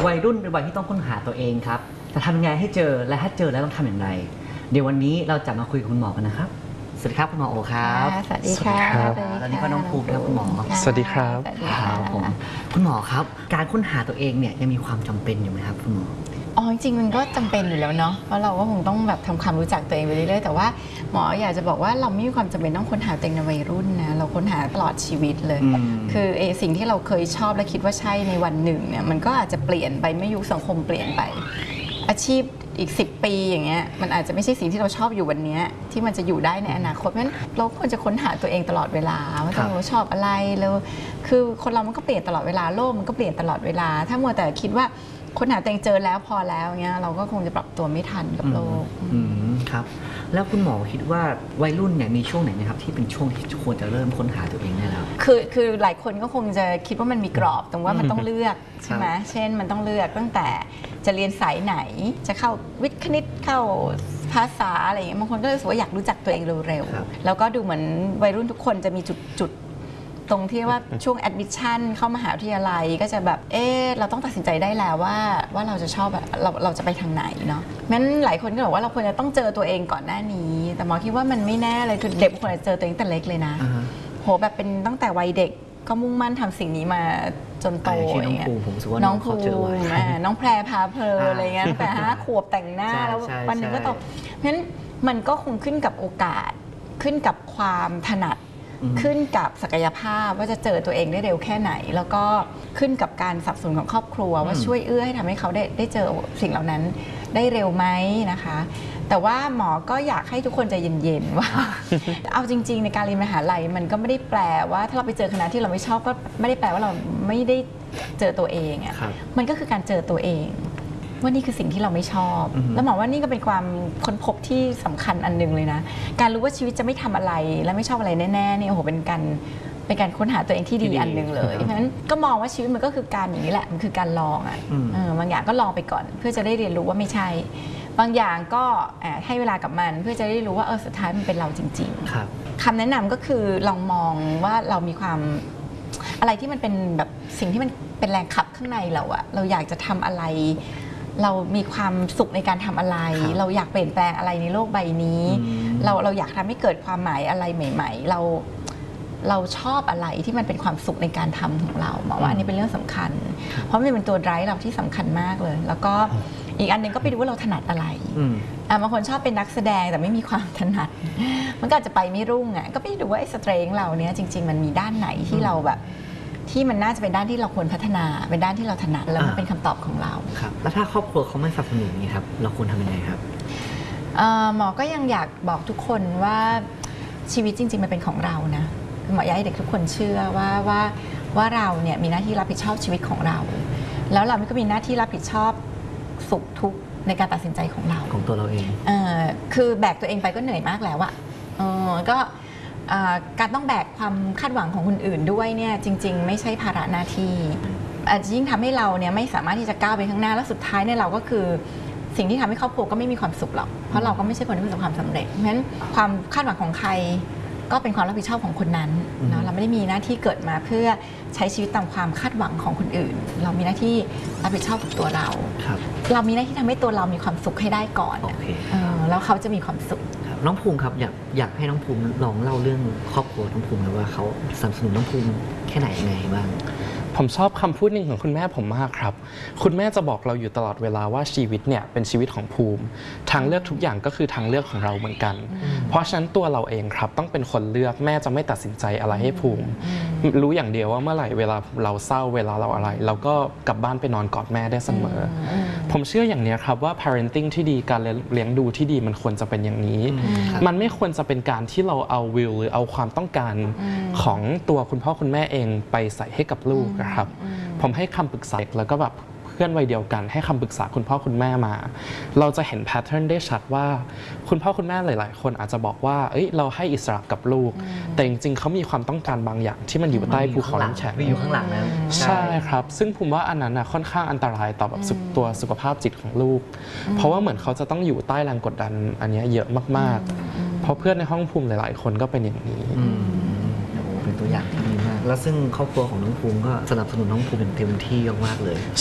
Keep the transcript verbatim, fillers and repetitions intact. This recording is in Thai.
วัยรุ่นเป็นวัยที่ต้องค้นหาตัวเองครับแต่ทำยังไงให้เจอและถ้าเจอแล้วต้องทำอย่างไรเดี๋ยววันนี้เราจะมาคุยกับคุณหมอกันนะครับสวัสดีครับคุณหมอโอครับสวัสดีค่ะตอนนี้ก็น้องภูมิครับคุณหมอสวัสดีครับครับผมคุณหมอครับการค้นหาตัวเองเนี่ยยังมีความจำเป็นอยู่ไหมครับคุณหมออ๋อจริงๆมันก็จำเป็นอยู่แล้วเนาะเพราะเราก็คงต้องแบบทำความรู้จักตัวเองไปเรื่อยๆแต่ว่าหมออยากจะบอกว่าเราไม่มีความจำเป็นต้องค้นหาตัวเองในวัยรุ่นนะเราค้นหาตลอดชีวิตเลยคือเอสิ่งที่เราเคยชอบและคิดว่าใช่ในวันหนึ่งเนี่ยมันก็อาจจะเปลี่ยนไปไม่ยุคสังคมเปลี่ยนไปอาชีพอีกสิบปีอย่างเงี้ยมันอาจจะไม่ใช่สิ่งที่เราชอบอยู่วันนี้ที่มันจะอยู่ได้ในอนาคตเพราะฉะนั้นเราควรจะค้นหาตัวเองตลอดเวลาว่าเราชอบอะไรแล้วคือคนเรามันก็เปลี่ยนตลอดเวลาโลกมันก็เปลี่ยนตลอดเวลาถ้ามัวแต่คิดว่าค้นหาตัวเองเจอแล้วพอแล้วเงี้ยเราก็คงจะปรับตัวไม่ทันกับโลกอืมครับแล้วคุณหมอคิดว่าวัยรุ่นเนี่ยมีช่วงไหนไหมครับที่เป็นช่วงที่ควรจะเริ่มค้นหาตัวเองได้แล้วคือคือหลายคนก็คงจะคิดว่ามันมีกรอบตรงว่ามันต้องเลือกใช่ไหมเช่นมันต้องเลือกตั้งแต่จะเรียนสายไหนจะเข้าวิทย์คณิตเข้าภาษาอะไรอย่างเงี้ยบางคนก็รู้สึกว่าอยากรู้จักตัวเองเร็วๆแล้วก็ดูเหมือนวัยรุ่นทุกคนจะมีจุดจุดตรงที่ว่าช่วงแอดมิชชั่นเข้ามหาวิทยาลัยก็จะแบบเออเราต้องตัดสินใจได้แล้วว่าว่าเราจะชอบเราเราจะไปทางไหนเนาะงั้นหลายคนก็บอกว่าเราควรจะต้องเจอตัวเองก่อนหน้านี้แต่หมอคิดว่ามันไม่แน่เลยคือเด็กควรจะเจอตัวเองแต่เล็กเลยนะโหแบบเป็นตั้งแต่วัยเด็กก็มุ่งมั่นทำสิ่งนี้มาจนโตอย่างเงี้ยน้องภูมิน้องแพรพาเพลอะไรเงี้ยตั้งแต่ห้าขวบแต่งหน้าแล้ววันหนึ่งก็โตงั้นมันก็คงขึ้นกับโอกาสขึ้นกับความถนัดขึ้นกับศักยภาพว่าจะเจอตัวเองได้เร็วแค่ไหนแล้วก็ขึ้นกับการสนับสนุนของครอบครัวว่าช่วยเอื้อให้ทำให้เขาได้ได้เจอสิ่งเหล่านั้นได้เร็วไหมนะคะแต่ว่าหมอก็อยากให้ทุกคนใจเย็นๆว่าเอาจริงๆในการเรียนมหาลัยมันก็ไม่ได้แปลว่าถ้าเราไปเจอคณะที่เราไม่ชอบก็ไม่ได้แปลว่าเราไม่ได้เจอตัวเองอ่ะมันก็คือการเจอตัวเองว่านี่คือสิ่งที่เราไม่ชอบแล้วหมอว่านี่ก็เป็นความค้นพบที่สำคัญอันนึงเลยนะการรู้ว่าชีวิตจะไม่ทำอะไรและไม่ชอบอะไรแน่ๆนี่โอ้โหเป็นการเป็นการค้นหาตัวเองที่ดีอันนึงเลยเพราะฉะนั้นก็มองว่าชีวิตมันก็คือการอย่างนี้แหละมันคือการลองอ่ะบางอย่างก็ลองไปก่อนเพื่อจะได้เรียนรู้ว่าไม่ใช่บางอย่างก็ให้เวลากับมันเพื่อจะได้รู้ว่าเออสุดท้ายมันเป็นเราจริงๆคำแนะนำก็คือลองมองว่าเรามีความอะไรที่มันเป็นแบบสิ่งที่มันเป็นแรงขับข้างในเราอะเราอยากจะทำอะไรเรามีความสุขในการทำอะไรเราอยากเปลี่ยนแปลงอะไรในโลกใบนี้เราเราอยากทำให้เกิดความหมายอะไรใหม่ๆเราเราชอบอะไรที่มันเป็นความสุขในการทำของเราหมอว่าอันนี้เป็นเรื่องสำคัญเพราะมันเป็นตัวไดรฟ์เราที่สำคัญมากเลยแล้วก็อีกอันนึงก็ไปดูว่าเราถนัดอะไรบางคนชอบเป็นนักแสดงแต่ไม่มีความถนัดมันก็อาจจะไปไม่รุ่งอ่ะก็ไปดูว่าไอ้สเตรนท์เราเนี้ยจริงๆมันมีด้านไหนที่เราแบบที่มันน่าจะเป็นด้านที่เราควรพัฒนาเป็นด้านที่เราถนัดแล้วมันเป็นคำตอบของเราครับแล้วถ้าครอบครัวเขาไม่สนับสนุนนี่ครับเราควรทำยังไงครับหมอก็ยังอยากบอกทุกคนว่าชีวิตจริงๆมันเป็นของเรานะหมออยากให้เด็กทุกคนเชื่อว่าว่าว่าเราเนี่ยมีหน้าที่รับผิดชอบชีวิตของเราแล้วเราก็มีหน้าที่รับผิดชอบสุขทุกข์ในการตัดสินใจของเราของตัวเราเองเออคือแบกตัวเองไปก็เหนื่อยมากแล้วอะเออก็การต้องแบกความคาดหวังของคนอื่นด้วยเนี่ยจริงๆไม่ใช่ภาระหน้าที่อาจจะยิ่งทำให้เราเนี่ยไม่สามารถที่จะก้าวไปข้างหน้าแล้วสุดท้ายเนี่ยเราก็คือสิ่งที่ทำให้ครอบครัวก็ไม่มีความสุขหรอกเพราะเราก็ไม่ใช่คนที่ประสบความสำเร็จเพราะฉะนั้นความคาดหวังของใครก็เป็นความรับผิดชอบของคนนั้นเนาะเราไม่ได้มีหน้าที่เกิดมาเพื่อใช้ชีวิตตามความคาดหวังของคนอื่นเรามีหน้าที่รับผิดชอบกับตัวเราเรามีหน้าที่ทำให้ตัวเรามีความสุขให้ได้ก่อนแล้วเขาจะมีความสุขน้องภูมิครับอยากอยากให้น้องภูมิลองเล่าเรื่องครอบครัวน้องภูมินะว่าเขาสนับสนุนน้องภูมิแค่ไหนยังไงบ้างผมชอบคำพูดหนึ่งของคุณแม่ผมมากครับคุณแม่จะบอกเราอยู่ตลอดเวลาว่าชีวิตเนี่ยเป็นชีวิตของภูมิทางเลือกทุกอย่างก็คือทางเลือกของเราเหมือนกันเพราะฉะนั้นตัวเราเองครับต้องเป็นคนเลือกแม่จะไม่ตัดสินใจอะไรให้ภูมิรู้อย่างเดียวว่าเมื่อไหร่เวลาเราเศร้าเวลาเราอะไรเราก็กลับบ้านไปนอนกอดแม่ได้เสมอผมเชื่ออย่างนี้ครับว่า parenting ที่ดีการเลี้ยงดูที่ดีมันควรจะเป็นอย่างนี้มันไม่ควรจะเป็นการที่เราเอาวิวหรือเอาความต้องการของตัวคุณพ่อคุณแม่เองไปใส่ให้กับลูกครับผมให้คำปรึกษาแล้วก็แบบเพื่อนวัยเดียวกันให้คำปรึกษาคุณพ่อคุณแม่มาเราจะเห็นแพทเทิร์นได้ชัดว่าคุณพ่อคุณแม่หลายๆคนอาจจะบอกว่าเอ้ยเราให้อิสระกับลูกแต่จริงๆเขามีความต้องการบางอย่างที่มันอยู่ใต้ภูเขาน้ำแข็งอยู่ข้างหลังนั้นใช่ครับซึ่งผมว่าอันนั้นค่อนข้างอันตรายต่อแบบตัวสุขภาพจิตของลูกเพราะว่าเหมือนเขาจะต้องอยู่ใต้แรงกดดันอันนี้เยอะมากๆเพราะเพื่อนในห้องภูมิหลายๆคนก็เป็นอย่างนี้เป็นตัวอย่างที่ดีมากแล้วซึ่งครอบครัวของน้องภูมิก็สนับสนุนน้องภูมิอย่างเต็มที่มากเลย